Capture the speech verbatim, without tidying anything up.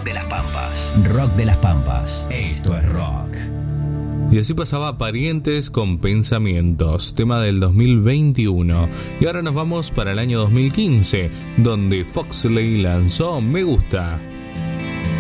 Rock de las Pampas. Rock de las Pampas. Esto es rock. Y así pasaba Parientes con Pensamientos, tema del dos mil veintiuno. Y ahora nos vamos para el año dos mil quince, donde Foxley lanzó Me Gusta.